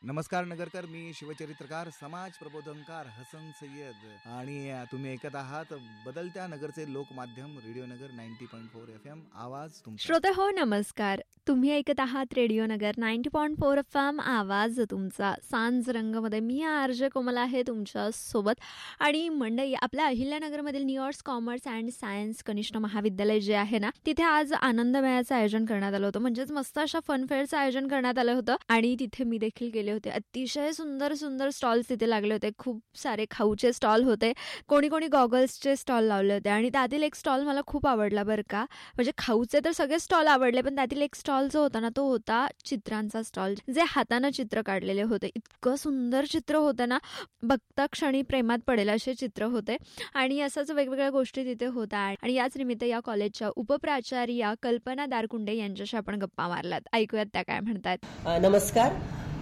नमस्कार नगरकर, मी शिवचरित्रकार समाज प्रबोधनकार हसन सय्यद आणि तुम्ही ऐकत आहात बदलत्या नगरचे लोकमाध्यम रेडिओ नगर 90.4 FM. आवाज तुमचा. श्रोते हो नमस्कार, तुम्ही ऐकत आहात रेडिओ नगर 90.4 FM. आवाज तुमचा. सांज रंगमध्ये मी आरजे कोमल आहे तुमच्या सोबत. आणि मंडई, आपल्या अहिल्यानगरमधील new arts commerce and science कनिष्ठ महाविद्यालय जे आहे ना, तिथे आज आनंदमेळ्याचं आयोजन करण्यात आलं होतं. म्हणजेच मस्त अशा फनफेअरचं आयोजन करण्यात आलं होतं आणि तिथे मी देखील गेले होते. अतिशय सुंदर सुंदर स्टॉल्स तिथे लागले होते. खूप सारे खाऊचे स्टॉल होते, कोणी कोणी गॉगल्सचे स्टॉल लावले होते आणि त्यातील एक स्टॉल मला खूप आवडला बरं का. म्हणजे खाऊचे तर सगळे स्टॉल आवडले, पण त्यातील एक स्टॉल जो होता ना, तो होता चित्रांचा स्टॉल, जे हातानं चित्र काढलेले होते. इतकं सुंदर चित्र होतं ना, बघता क्षणी प्रेमात पडेल असे चित्र होते. आणि असंच वेगवेगळ्या गोष्टी तिथे होत्या. आणि याच निमित्त या कॉलेजच्या उपप्राचार्या कल्पना दारकुंडे यांच्याशी आपण गप्पा मारल्यात. ऐकूयात त्या काय म्हणतात. नमस्कार,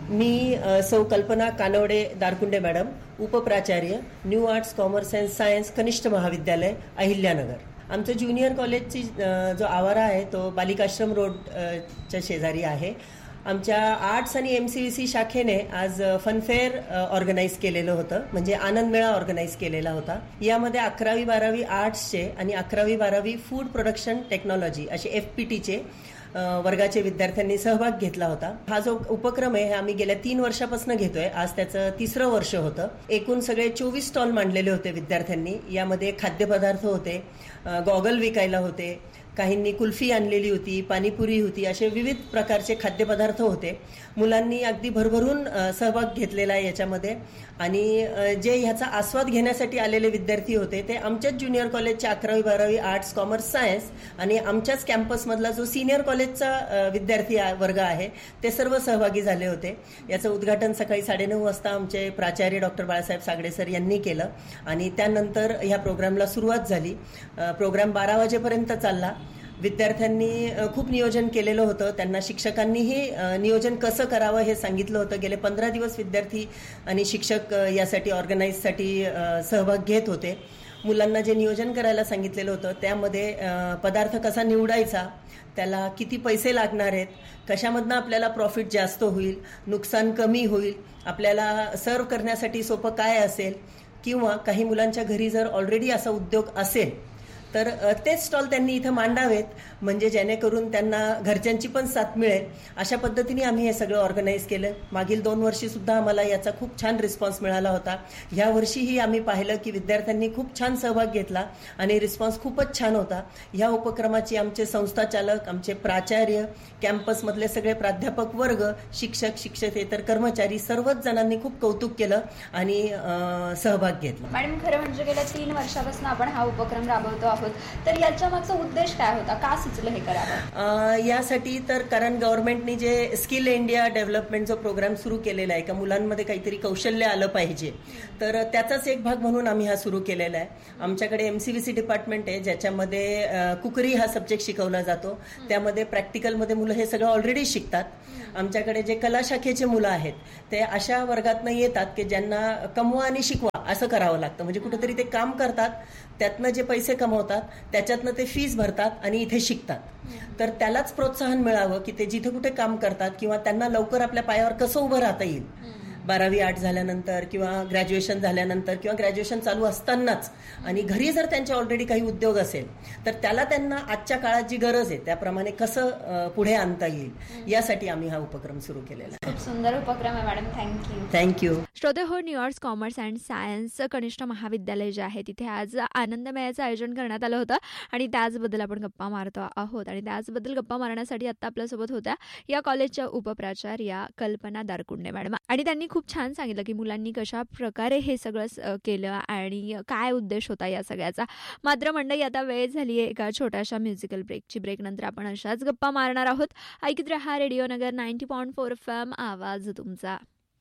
मी सौ कल्पना Kanwade Darkunde madam, उपप्राचार्य, new arts commerce and science कनिष्ठ महाविद्यालय अहिल्यानगर. आमचं ज्युनियर कॉलेजची जो आवारा आहे तो बालिकाश्रम रोडच्या शेजारी आहे. आमच्या आर्ट्स आणि MCVC शाखेने आज फनफेअर ऑर्गनाईज केलेलं होतं, म्हणजे आनंद मेळा ऑर्गनाईज केलेला होता. यामध्ये 11वी 12वी आर्ट्सचे आणि 11वी 12वी फूड प्रोडक्शन टेक्नॉलॉजी असे FPTचे वर्गाचे विद्यार्थ्यांनी सहभाग घेतला होता. हा जो उपक्रम आहे आम्ही गेल्या 3 वर्षापासून घेतोय. आज त्याचं 3रं वर्ष होतं. एकूण सगळे 24 स्टॉल मांडलेले होते विद्यार्थ्यांनी. यामध्ये खाद्यपदार्थ होते, गॉगल विकायला होते, काहींनी कुल्फी आणलेली होती, पाणीपुरी होती, असे विविध प्रकारचे खाद्यपदार्थ होते. मुलांनी अगदी भरभरून सहभाग घेतलेला आहे याच्यामध्ये. आणि जे ह्याचा आस्वाद घेण्यासाठी आलेले विद्यार्थी होते ते आमच्याच ज्युनियर कॉलेजचे 11वी 12वी आर्ट्स कॉमर्स सायन्स आणि आमच्याच कॅम्पसमधला जो सिनियर कॉलेजचा विद्यार्थी वर्ग आहे ते सर्व सहभागी झाले होते. याचं उद्घाटन सकाळी 9:30 वाजता आमचे प्राचार्य डॉक्टर बाळासाहेब सागडे सर यांनी केलं आणि त्यानंतर ह्या प्रोग्रामला सुरुवात झाली. प्रोग्राम 12 वाजेपर्यंत चालला. विद्यार्थ्यांनी खूप नियोजन केलेलं होतं. त्यांना शिक्षकांनीही नियोजन कसं करावं हे सांगितलं होतं. गेले 15 दिवस विद्यार्थी आणि शिक्षक यासाठी ऑर्गनाईजसाठी सहभाग घेत होते. मुलांना जे नियोजन करायला सांगितलेलं होतं त्यामध्ये पदार्थ कसा निवडायचा, त्याला किती पैसे लागणार आहेत, कशामधनं आपल्याला प्रॉफिट जास्त होईल, नुकसान कमी होईल, आपल्याला सर्व करण्यासाठी सोपं काय असेल, किंवा काही मुलांच्या घरी जर ऑलरेडी असा उद्योग असेल तर तेच स्टॉल त्यांनी इथं मांडावेत, म्हणजे जेणेकरून त्यांना घरच्यांची पण साथ मिळेल. अशा पद्धतीने आम्ही हे सगळं ऑर्गनाईज केलं. मागील 2 वर्षी सुद्धा आम्हाला याचा खूप छान रिस्पॉन्स मिळाला होता. ह्या वर्षीही आम्ही पाहिलं की विद्यार्थ्यांनी खूप छान सहभाग घेतला आणि रिस्पॉन्स खूपच छान होता. ह्या उपक्रमाची आमचे संस्थाचालक, आमचे प्राचार्य, कॅम्पसमधले सगळे प्राध्यापक वर्ग, शिक्षक, शिक्षकेतर कर्मचारी सर्वच जणांनी खूप कौतुक केलं आणि सहभाग घेतला. मॅडम, खरं म्हणजे गेल्या 3 वर्षापासून आपण हा उपक्रम राबवतो आहोत, तर याच्या मागचा उद्देश काय होता, का सुचलं हे करावं? यासाठी तर कारण गव्हर्नमेंटने जे स्किल इंडिया डेव्हलपमेंट जो प्रोग्राम सुरू केलेला आहे का मुलांमध्ये काहीतरी कौशल्य आलं पाहिजे, तर त्याचाच एक भाग म्हणून आम्ही हा सुरू केलेला आहे. आमच्याकडे MCVC डिपार्टमेंट आहे ज्याच्यामध्ये कुकरी हा सब्जेक्ट शिकवला जातो. त्यामध्ये प्रॅक्टिकलमध्ये मुलं हे सगळं ऑलरेडी शिकतात. आमच्याकडे जे कला शाखेचे मुलं आहेत ते अशा वर्गातनं येतात की ज्यांना कमवा आणि शिकवा असं करावं लागतं. म्हणजे कुठेतरी ते काम करतात, त्यातनं जे पैसे कमवतात त्याच्यातनं ते फीस भरतात आणि इथे शिकतात. तर त्यालाच प्रोत्साहन मिळावं की ते जिथे कुठे काम करतात किंवा त्यांना लवकर आपल्या पायावर कसं उभं राहता येईल 12वी आर्ट झाल्यानंतर किंवा ग्रॅज्युएशन झाल्यानंतर किंवा ग्रॅज्युएशन चालू असतानाच, आणि घरी जर त्यांचे ऑलरेडी काही उद्योग असेल तर त्याला त्यांना आजच्या काळात जी गरज आहे त्याप्रमाणे कसं पुढे आणता येईल, यासाठी आम्ही हा उपक्रम सुरू केलेला आहे. खूप सुंदर उपक्रम आहे मॅडम, थँक्यू. श्रोते हो, new arts commerce and science कनिष्ठ महाविद्यालय जे आहे तिथे आज आनंदमेळ्याचं आयोजन करण्यात आलं होतं आणि त्याचबद्दल आपण गप्पा मारतो आहोत. आणि त्याचबद्दल गप्पा मारण्यासाठी आता आपल्यासोबत होत्या या कॉलेजच्या उपप्राचार्या कल्पना दारकुंडे मॅडम. आणि त्यांनी खूप छान सांगितलं की मुलांनी कशा प्रकारे हे सगळं केलं आणि काय उद्देश होता या सगळ्याचा. मात्र मंडळी, आता वेळ झाली आहे एका छोट्याशा म्युझिकल ब्रेकची. ब्रेकनंतर आपण अशाच गप्पा मारणार आहोत. ऐकत रहा रेडिओ नगर 90.4 FM. आवाज तुमचा.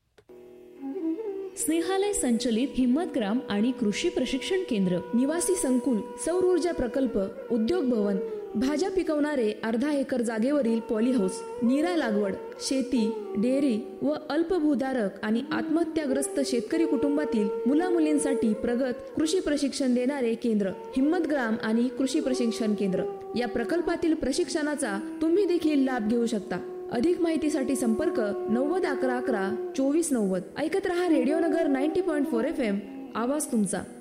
स्नेहालय संचलित हिम्मतग्राम आणि कृषी प्रशिक्षण केंद्र, निवासी संकुल, सौर ऊर्जा प्रकल्प, उद्योग भवन, भाज्या पिकवणारे 1/2 एकर जागेवरील पॉलीहाऊस, नीरा लागवड, शेती, डेअरी व अल्पभूधारक आणि आत्महत्याग्रस्त शेतकरी कुटुंबातील मुलामुलींसाठी प्रगत कृषी प्रशिक्षण देणारे केंद्र हिम्मतग्राम आणि कृषी प्रशिक्षण केंद्र. या प्रकल्पातील प्रशिक्षणाचा तुम्ही देखील लाभ घेऊ शकता. अधिक माहितीसाठी संपर्क 90 11 11 24 90. ऐकत रहा रेडिओ नगर 90.4 FM, आवाज तुमचा.